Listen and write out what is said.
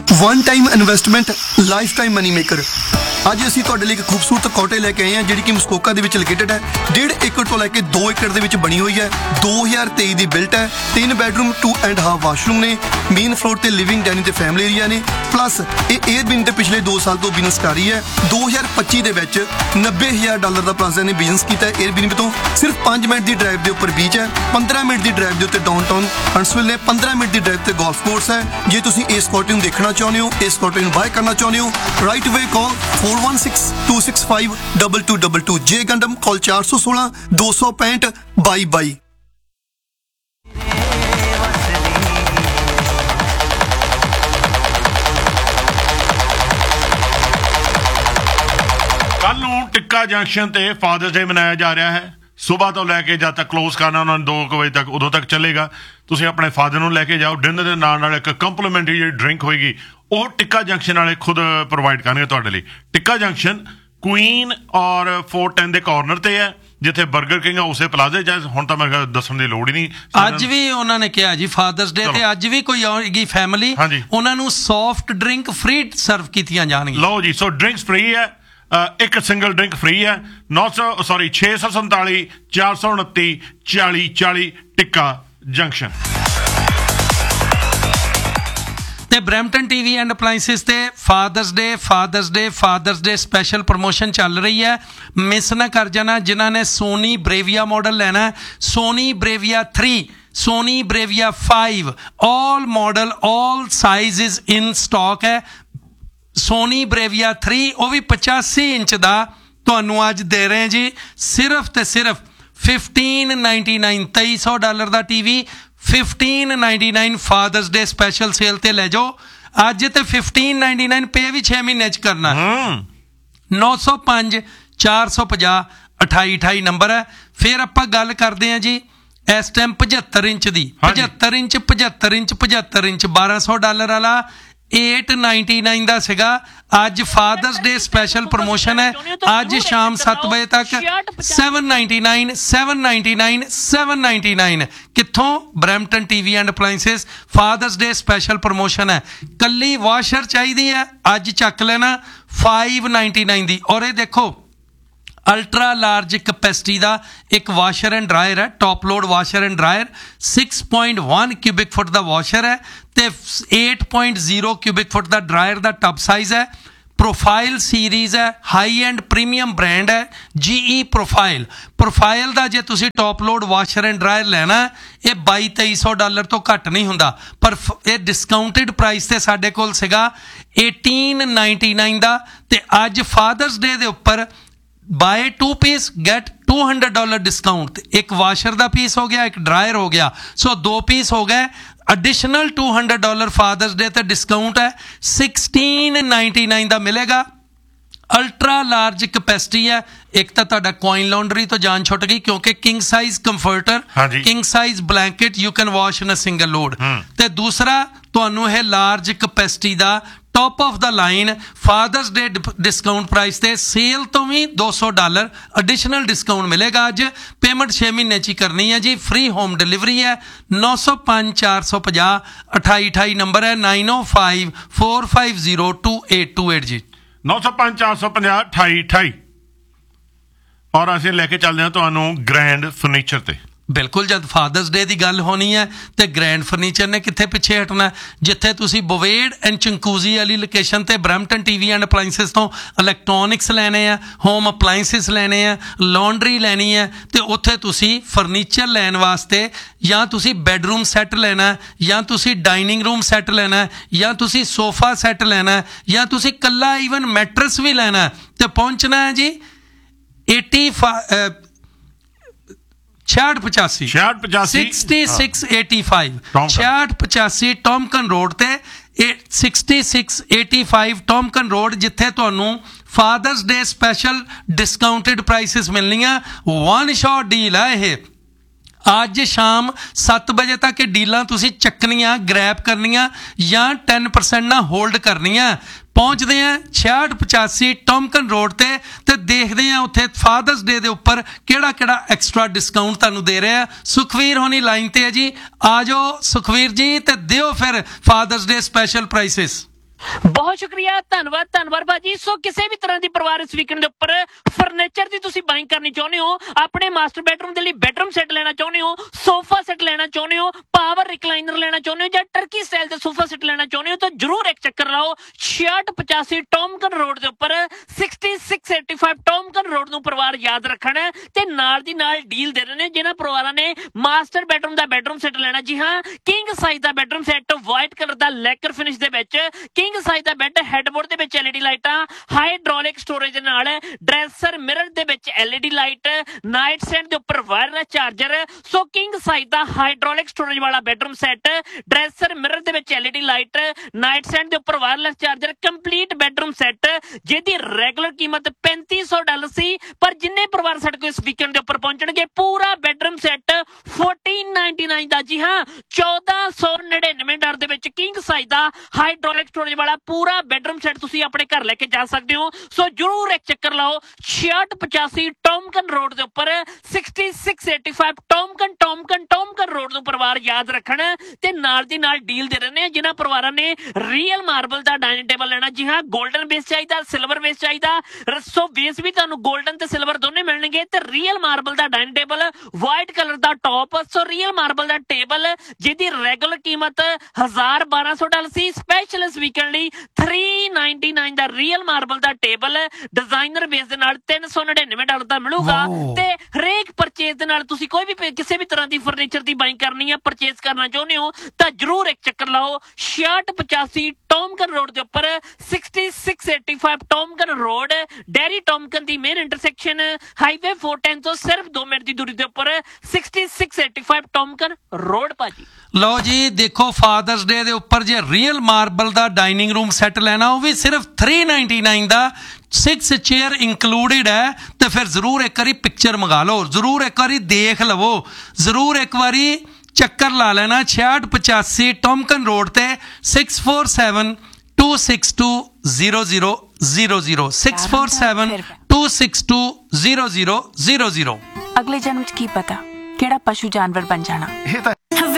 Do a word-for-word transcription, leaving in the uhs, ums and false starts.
One time investment life time money maker. ਅੱਜ ਅਸੀਂ ਤੁਹਾਡੇ ਲਈ ਇੱਕ ਖੂਬਸੂਰਤ ਕੋਟੇ ਲੈ ਕੇ ਆਏ ਹਾਂ ਜਿਹੜੀ ਕਿ ਮਸਕੋਕਾ ਦੇ ਵਿੱਚ ਲੋਕੇਟਡ ਹੈ। ਡੇਢ ਏਕੜ ਤੋਂ ਲੈ ਕੇ ਦੋ ਏਕੜ ਦੇ ਵਿੱਚ ਬਣੀ ਹੋਈ ਹੈ। ਦੋ ਹਜ਼ਾਰ ਤੇਈ ਦੀ ਬਿਲਟ ਹੈ। ਤਿੰਨ bedroom to and half washroom ਨੇ। ਮੇਨ ਫਲੋਰ ਤੇ ਲਿਵਿੰਗ ਡਾਈਨਿੰਗ ਤੇ ਫੈਮਿਲੀ ਏਰੀਆ ਨੇ। ਪਲੱਸ ਇਹ 에ਅਰਬੀਐਨ ਤੇ ਪਿਛਲੇ ਦੋ ਸਾਲ ਤੋਂ ਬਿਜ਼ਨਸ ਕਰ ਰਹੀ ਹੈ। ਦੋ ਹਜ਼ਾਰ ਪੱਚੀ ਦੇ ਵਿੱਚ ਨੱਬੇ ਹਜ਼ਾਰ ਡਾਲਰ ਦਾ ਪਲਾਜ਼ਾ ਨੇ ਬਿਜ਼ਨਸ ਕੀਤਾ ਹੈ 에ਅਰਬੀਐਨ ਤੋਂ। ਸਿਰਫ ਪੰਜ ਮਿੰਟ ਦੀ ਡਰਾਈਵ ਦੇ ਉੱਪਰ ਬੀਚ ਹੈ। ਪੰਦਰਾਂ ਮਿੰਟ ਦੀ ਡਰਾਈਵ ਦੇ ਉੱਤੇ ਡਾਊਨਟਾਊਨ ਹੰਟਸਵਿਲ ਨੇ। ਪੰਦਰਾਂ ਮਿੰਟ ਦੀ ਡਰਾਈਵ ਤੇ ਗੋਲਫ ਕੋਰਸ ਹੈ। ਜੇ ਤੁਸੀਂ ਇਸ ਕੋਟੇ ਨੂੰ ਦੇਖਣਾ ਚਾਹੁੰਦੇ ਹੋ, ਇਸ ਕੋਟੇ ਨੂੰ ਬਾਏ ਕਰਨਾ ਚਾਹੁੰਦੇ ਹੋ, right way call four one six to six five double two double two. J गंडम call चार सौ सोलह दो सौ पैंठ बाई बाई। ਕੱਲ ਨੂੰ ਟਿੱਕਾ ਜੰਕਸ਼ਨ ਤੇ ਫਾਦਰਸ ਡੇ ਮਨਾਇਆ ਜਾ ਰਿਹਾ ਹੈ। ਸੁਬਾਹ ਤੋਂ ਲੈ ਕੇ ਜਦ ਤੱਕ ਕਲੋਜ਼ ਕਰਨਾ ਉਹਨਾਂ ਨੇ ਦੋ ਕੁ ਵਜੇ ਤੱਕ, ਉਦੋਂ ਤੱਕ ਚੱਲੇਗਾ। ਤੁਸੀਂ ਆਪਣੇ ਫਾਦਰ ਨੂੰ ਲੈ ਕੇ ਜਾਓ। ਡਿਨਰ ਦੇ ਨਾਲ ਨਾਲ ਇੱਕ ਕੰਪਲੀਮੈਂਟਰੀ ਜਿਹੜੀ ਡਰਿੰਕ ਹੋਏਗੀ ਉਹ ਟਿੱਕਾ ਜੰਕਸ਼ਨ ਵਾਲੇ ਖੁਦ ਪ੍ਰੋਵਾਈਡ ਕਰਨਗੇ ਤੁਹਾਡੇ ਲਈ। ਟਿੱਕਾ ਜੰਕਸ਼ਨ ਕੁਈਨ ਔਰ ਫੋਰ ਟੈਨ ਦੇ ਕਾਰਨਰ ਤੇ ਹੈ, ਜਿੱਥੇ 버ਗਰ ਕਿੰਗ ਆ ਉਸੇ ਪਲਾਜ਼ੇ ਚ। ਹੁਣ ਤਾਂ ਮੈਂ ਦੱਸਣ ਦੀ ਲੋੜ ਹੀ ਨਹੀਂ। ਅੱਜ ਵੀ ਉਹਨਾਂ ਨੇ ਕਿਹਾ ਜੀ ਫਾਦਰਸ ਡੇ ਤੇ ਅੱਜ ਵੀ ਕੋਈ ਆਏਗੀ ਫੈਮਿਲੀ, ਉਹਨਾਂ ਨੂੰ ਸੌਫਟ ਡਰਿੰਕ ਫ੍ਰੀ ਸਰਵ ਕੀਤੀਆਂ ਜਾਣਗੀਆਂ। ਲਓ ਜੀ, ਸੋ ਡਰਿੰਕਸ ਫ੍ਰੀ ਹੈ। ਇੱਕ ਸਿੰਗਲ ਡਰਿੰਕ ਫ੍ਰੀ ਹੈ। ਨੌ ਸੌ ਸੌਰੀ ਛੇ ਸੌ ਸੰਤਾਲੀ ਚਾਰ ਸੌ ਉਨੱਤੀ ਚਾਲੀ ਚਾਲੀ ਟਿੱਕਾ ਜੰਕਸ਼ਨ। ਤੇ ਬਰੈਂਪਟਨ ਟੀਵੀ ਐਂਡ ਅਪਲਾਈਂਸਿਸ ਤੇ ਫਾਦਰਸ ਡੇ ਫਾਦਰਸ ਡੇ ਫਾਦਰਸ ਡੇ ਸਪੈਸ਼ਲ ਪ੍ਰਮੋਸ਼ਨ ਚੱਲ ਰਹੀ ਹੈ। ਮਿਸ ਨਾ ਕਰ ਜਾਣਾ। ਜਿਨ੍ਹਾਂ ਨੇ ਸੋਨੀ ਬਰੇਵੀਆ ਮਾਡਲ ਲੈਣਾ ਹੈ, Soni ਬਰੇਵੀਆ three, Soni ਬਰੇਵੀਆ ਫਾइव, all model all size in stock है। ਸੋਨੀ ਬਰੇਵੀਆ ਥ੍ਰੀ ਉਹ ਵੀ ਪਚਾਸੀ ਇੰਚ ਦਾ ਤੁਹਾਨੂੰ ਅੱਜ ਦੇ ਰਹੇ ਜੀ ਸਿਰਫ ਤੇ ਸਿਰਫ ਫਿਫਟੀਨ ਨਾਈਨਟੀ ਨਾਈਨ। ਤੇਈ ਸੌ ਡਾਲਰ ਦਾ TV fifteen ninety nine fathers ਡੇ ਸਪੈਸ਼ਲ ਸੇਲ ਤੇ ਲੈ ਜਾਓ ਅੱਜ। ਤੇ ਫਿਫਟੀਨ ਨਾਈਨਟੀ ਨਾਈਨ ਪੇ ਵੀ ਛੇ ਮਹੀਨੇ ਚ ਕਰਨਾ। ਨੌ ਸੌ ਪੰਜ ਚਾਰ ਸੌ ਪੰਜਾਹ ਅਠਾਈ ਅਠਾਈ ਨੰਬਰ ਹੈ। ਫਿਰ ਆਪਾਂ ਗੱਲ ਕਰਦੇ ਹਾਂ ਜੀ ਇਸ ਟਾਈਮ ਪਝੱਤਰ ਇੰਚ ਦੀ। ਪਝੱਤਰ ਇੰਚ ਪਝੱਤਰ ਇੰਚ ਪਝੱਤਰ ਇੰਚ ਬਾਰਾਂ ਸੌ ਡਾਲਰ ਵਾਲਾ एट नाइनटी नाइन ਦਾ ਸੀਗਾ। ਅੱਜ ਫਾਦਰਸ ਡੇ ਸਪੈਸ਼ਲ ਪ੍ਰਮੋਸ਼ਨ ਹੈ। ਅੱਜ ਸ਼ਾਮ ਸੱਤ ਵਜੇ ਤੱਕ seven ninety nine seven ninety nine seven ninety nine. ਕਿੱਥੋਂ? Brampton TV and ਅਪਲਾਈਂਸਿਸ। Fathers day special promotion ਹੈ। ਕੱਲੀ ਵਾਸ਼ਰ ਚਾਹੀਦੀ ਹੈ ਅੱਜ ਚੱਕ ਲੈਣਾ फाइव नाइनटी नाइन ਦੀ। ਔਰ ਇਹ ਦੇਖੋ ਅਲਟਰਾ ਲਾਰਜ ਕਪੈਸਿਟੀ ਦਾ ਇੱਕ ਵਾਸ਼ਰ ਐਂਡ ਡਰਾਇਰ ਹੈ। Top load washer and dryer six point one cubic foot the washer ਹੈ ਤੇ eight point zero cubic foot ਦਾ ਡਰਾਇਰ ਦਾ ਟਬ ਸਾਈਜ਼ ਹੈ। ਪ੍ਰੋਫਾਈਲ ਸੀਰੀਜ਼ ਹੈ। High end premium brand ਹੈ ਜੀਈ profile. Profile ਦਾ ਜੇ ਤੁਸੀਂ top load washer and dryer ਲੈਣਾ ਇਹ ਬਾਈ ਤੇਈ ਸੌ ਡਾਲਰ ਤੋਂ ਘੱਟ ਨਹੀਂ ਹੁੰਦਾ। ਪਰ ਇਹ ਡਿਸਕਾਊਂਟਡ ਪ੍ਰਾਈਸ ਤੇ ਸਾਡੇ ਕੋਲ ਸੀਗਾ एटीन नाइनटी नाइन ਦਾ। ਤੇ ਅੱਜ ਫਾਦਰਸ ਡੇ ਦੇ ਉੱਪਰ bye two piece get two hundred dollar discount. एक वाशर का पीस हो गया, एक ड्रायर हो गया, सो दो पीस हो गए। Additional two hundred dollar fathers day ते डिस्काउंट है सिक्सटीन नाइनटी नाइन का मिलेगा। अल्ट्रा लार्ज कैपेसिटी है। एक तो तुहाडा कॉइन लॉन्ड्री तो जान छुट गई क्योंकि king size comforter, king size blanket you can wash in a single load. ते दूसरा तुहानू है लार्ज कैपेसिटी का top of the line fathers day discount price ते सेल तो भी दो सौ डॉलर एडिशनल डिस्काउंट मिलेगा। अज पेमेंट छे महीने ची करनी है जी। फ्री होम डिलीवरी है। नौ सौ पाँच चार सौ पचास अठाई अठाई नंबर है nine O five four five zero to eight to eight जी। नौ सौ पाँच चार सौ पचास अठाई अठाई। और असीं लैके चलदे हां तुहानूं ग्रैंड फर्नीचर ते। बिल्कुल जब फादर्स डे की गल होनी है तो ग्रैंड फर्नीचर ने कित्थे पिछे हटना। जिथे तुसी बोवेड एंड चंकूजी वाली लोकेशन ते ब्रैम्पटन टीवी एंड अप्लाइंसिस तो इलैक्ट्रॉनिक्स लैने हैं, होम अप्लाइंसिस लैने हैं, लॉन्ड्री लैनी है, तो उत्थे तुसी फर्नीचर लैन वास्ते या तुसी बेडरूम सैट लेना है, या तुसी डाइनिंग रूम सैट लेना है, या तुसी सोफा सैट लेना है, या तुसी कल्ला ईवन मैट्रस भी लेना है, तो पहुँचना है जी एटी फाइव छियाठ पचासी छियाठ पचासी सिक्सटी सिक्स एटी फाइव छियाठ पचासी टॉमकन रोड ते sixty six eighty five टॉमकन road जिथे तुहानू fathers day special discounted prices मिलनियां। One shot deal है ये। ਅੱਜ ਸ਼ਾਮ सत्त बजे तक ये डीलां तुसी ਚੱਕਣੀਆਂ ग्रैब करनियां या टेन परसेंट ना होल्ड करनियां। पहुँचते हैं छियाठ पचासी टॉमकन रोड ते ते देखते हैं उत्थे फादर्स डे दे उपर केड़ा केड़ा एक्सट्रा डिस्काउंट तुहानू दे रहे हैं। सुखवीर होनी लाइन ते है जी। आ जाओ सुखवीर जी ते दिओ फिर फादर्स डे स्पैशल प्राइसिस। ਬਹੁਤ ਸ਼ੁਕਰੀਆ, ਧੰਨਵਾਦ ਧੰਨਵਾਦ ਭਾਜੀ। ਸੋ ਕਿਸੇ ਵੀ ਤਰ੍ਹਾਂ ਦੀ ਪਰਿਵਾਰ ਇਸ ਵੀਕਐਂਡ ਦੇ ਉੱਪਰ ਫਰਨੀਚਰ ਦੀ ਤੁਸੀਂ ਬਾਇੰਗ ਕਰਨੀ ਚਾਹੁੰਦੇ ਹੋ, ਆਪਣੇ ਮਾਸਟਰ ਬੈਡਰੂਮ ਦੇ ਲਈ ਬੈਡਰੂਮ ਸੈੱਟ ਲੈਣਾ ਚਾਹੁੰਦੇ ਹੋ, ਸੋਫਾ ਸੈੱਟ ਲੈਣਾ ਚਾਹੁੰਦੇ ਹੋ, ਪਾਵਰ ਰਿਕਲਾਈਨਰ ਲੈਣਾ ਚਾਹੁੰਦੇ ਹੋ ਜਾਂ ਟਰਕੀ ਸਟਾਈਲ ਦੇ ਸੋਫਾ ਸੈੱਟ ਲੈਣਾ ਚਾਹੁੰਦੇ ਹੋ ਤਾਂ ਜਰੂਰ ਇੱਕ ਚੱਕਰ ਲਾਓ ਛਿਆਹਠ ਪਚਾਸੀ ਟੌਮਕਨ ਰੋਡ ਦੇ ਉੱਪਰ ਛਿਆਸੀ ਛੇ ਸੌ ਪਚਾਸੀ ਟੌਮਕਨ ਰੋਡ ਨੂੰ ਪਰਿਵਾਰ ਯਾਦ ਰੱਖਣ ਤੇ ਨਾਲ ਦੀ ਨਾਲ ਡੀਲ ਦੇ ਰਹੇ ਨੇ ਜਿਨ੍ਹਾਂ ਪਰਿਵਾਰਾਂ ਨੇ ਮਾਸਟਰ ਬੈਡਰੂਮ ਦਾ ਬੈਡਰੂਮ ਸੈੱਟ ਲੈਣਾ। ਜੀ ਹਾਂ, ਕਿੰਗ ਸਾਈਜ਼ ਦਾ ਬੈਡਰੂਮ ਸੈੱਟ ਵਾਈਟ ਕਲਰ ਦਾ ਲੈਕਰ ਫਿਨਿਸ਼ ਦੇ ਵਿੱਚ, ਕਿੰਗ ਸਾਈਜ਼ ਦਾ ਬੈੱਡ ਹੈਡਬੋਰਡ ਦੇ ਵਿੱਚ ਐਲਈਡੀ ਲਾਈਟਾਂ, ਹਾਈਡ੍ਰੋਲਿਕ ਸਟੋਰੇਜ ਦੇ ਨਾਲ, ਡਰੈਸਰ ਮਿਰਰ ਦੇ ਵਿੱਚ ਐਲਈਡੀ ਲਾਈਟ, ਨਾਈਟ ਸਟੈਂਡ ਦੇ ਉੱਪਰ ਵਾਇਰਲੈਸ ਚਾਰਜਰ। ਸੋ ਕਿੰਗ ਸਾਈਜ਼ ਦਾ ਹਾਈਡ੍ਰੋਲਿਕ ਸਟੋਰੇਜ ਵਾਲਾ ਬੈਡਰੂਮ ਸੈੱਟ, ਡਰੈਸਰ ਮਿਰਰ ਦੇ ਵਿੱਚ ਐਲਈਡੀ ਲਾਈਟ, ਨਾਈਟ ਸਟੈਂਡ ਦੇ ਉੱਪਰ wireless charger, complete bedroom set ਜਿਹਦੀ ਰੈਗੂਲਰ ਕੀਮਤ ਪੈਂਤੀ ਸੌ ਡਾਲਰ ਸੀ, ਪਰ ਜਿੰਨੇ ਪਰਿਵਾਰ ਸਾਡੇ ਕੋਲ ਇਸ ਵੀਕਐਂਡ ਦੇ ਉੱਪਰ ਪਹੁੰਚਣਗੇ ਪੂਰਾ ਬੈਡਰੂਮ ਸੈੱਟ ਚੌਦਾਂ ਸੌ ਨਿਨਆਨਵੇਂ ਦਾ। ਜੀ ਹਾਂ, ਚੌਦਾਂ ਸੌ ਨੜਿਨਵੇਂ ਡਾਲਰ ਦੇ ਵਿੱਚ ਕਿੰਗ ਸਾਈਜ਼ ਦਾ ਹਾਈਡ੍ਰੋਲਿਕ ਸਟੋਰੇਜ ਵਾਲਾ ਪੂਰਾ ਬੈਡਰੂਮ ਸੈੱਟ ਤੁਸੀਂ ਆਪਣੇ ਘਰ ਲੈ ਕੇ ਜਾ ਸਕਦੇ ਹੋ। ਸੋ ਜਰੂਰ ਇੱਕ ਚੱਕਰ ਲਾਓ ਛਿਆਹਠ ਪਚਾਸੀ ਟੌਮਕਨ ਰੋਡ ਦੇ ਉੱਪਰ ਛਿਆਸੀ ਛੇ ਸੌ ਪਚਾਸੀ ਟੌਮਕਨ ਟੌਮਕਨ ਟੌਮਕਨ ਰੋਡ ਨੂੰ ਪਰਿਵਾਰ ਯਾਦ ਰੱਖਣ ਤੇ ਨਾਲ ਦੀ ਨਾਲ ਡੀਲ ਦੇ ਰਹੇ ਨੇ ਜਿਨ੍ਹਾਂ ਪਰਿਵਾਰਾਂ ਨੇ ਰੀਅਲ ਮਾਰਬਲ ਦਾ ਡਾਈਨਿੰਗ ਟੇਬਲ ਲੈਣਾ। ਜੀ ਹਾਂ, 골ਡਨ ਬੇਸ ਚਾਹੀਦਾ, ਸਿਲਵਰ ਬੇਸ ਚਾਹੀਦਾ, ਸੋ ਬੇਸ ਵੀ ਤੁਹਾਨੂੰ 골ਡਨ ਤੇ ਸਿਲਵਰ ਦੋਨੇ ਮਿਲਣਗੇ ਤੇ ਰੀਅਲ ਮਾਰਬਲ ਦਾ ਡਾਈਨਿੰਗ ਟੇਬਲ, ਵਾਈਟ ਕਲਰ ਦਾ ਟੌਪ, ਸੋ ਰੀਅਲ ਮਾਰਬਲ ਦਾ ਟੇਬਲ ਜਿਹਦੀ ਰੈਗੂਲਰ ਕੀਮਤ ਹਜ਼ਾਰ ਬਾਰਾਂ ਸੌ ਡਾਲਰ ਸੀ, ਸਪੈਸ਼ਲ ਇਸ ਵੀਕਐਂਡ ਲਈ ਤਿੰਨ ਸੌ ਨਿਨਆਨਵੇਂ ਦਾ ਰੀਅਲ ਮਾਰਬਲ ਦਾ ਟੇਬਲ ਡਿਜ਼ਾਈਨਰ ਬੇਸ ਦੇ ਨਾਲ ਤਿੰਨ ਸੌ ਨੜਿਨਵੇਂ ਡਾਲਰ ਦਾ ਮਿਲੂਗਾ। ਤੇ ਹਰੇਕ ਪਰਚੇਜ਼ ਦੇ ਨਾਲ ਤੁਸੀਂ ਕੋਈ ਵੀ ਕਿਸੇ ਵੀ ਤਰ੍ਹਾਂ ਦੀ ਫਰਨੀਚਰ ਦੀ ਬਾਇੰਗ ਕਰਨੀ ਹੈ, ਪਰਚੇਜ਼ ਕਰਨਾ ਚਾਹੁੰਦੇ ਹੋ ਤਾਂ ਜਰੂਰ ਇੱਕ ਚੱਕਰ ਲਾਓ ਛਿਆਹਠ ਪਚਾਸੀ ਟੌਮਕਨ ਰੋਡ ਦੇ ਉੱਪਰ ਛਿਆਸੀ ਛੇ ਸੌ ਪਚਾਸੀ ਟੌਮਕਨ ਰੋਡ, ਡੈਰੀ ਟੌਮਕਨ ਦੀ ਮੇਨ ਇੰਟਰਸੈਕਸ਼ਨ ਹਾਈਵੇ ਚਾਰ ਸੌ ਦਸ ਤੋਂ ਸਿਰਫ ਦੋ ਮਿੰਟ ਦੀ ਦੂਰੀ ਦੇ ਉੱਪਰ ਛਿਆਸੀ ਛੇ ਸੌ ਪਚਾਸੀ ਟੌਮਕਨ ਰੋਡ ਭਾਜੀ। ਲਓ ਜੀ, ਦੇਖੋ ਫਾਦਰਸ ਡੇ ਦੇ ਉੱਪਰ ਜੇ ਰੀਅਲ ਮਾਰਬਲ ਦਾ ਡਾਈਨਿੰਗ ਰੂਮ ਸੈੱਟ ਲੈਣਾ ਉਹ ਵੀ ਸਿਰਫ ਤਿੰਨ ਸੌ ਨਿਨਆਨਵੇਂ ਦਾ, ਸਿਕਸ ਚੇਅਰ ਇਨਕਲੂਡਿਡ ਹੈ ਤੇ ਫਿਰ ਜ਼ਰੂਰ ਇੱਕ ਵਾਰੀ ਪਿਕਚਰ ਮੰਗਾ ਲਓ, ਜ਼ਰੂਰ ਇੱਕ ਵਾਰੀ ਦੇਖ ਲਵੋ, ਜ਼ਰੂਰ ਇੱਕ ਵਾਰੀ ਚੱਕਰ ਲਾ ਲੈਣਾ ਛਿਆਹਠ ਪਚਾਸੀ ਟੌਮਕਨ ਰੋਡ ਤੇ six four seven two six two zero zero zero zero six four seven two six two zero zero zero zero. ਅਗਲੇ ਜਨਮ ਚ ਕੀ ਪਤਾ ਕਿਹੜਾ ਪਸ਼ੂ ਜਾਨਵਰ ਬਣ ਜਾਣਾ। ਇਹ ਤਾਂ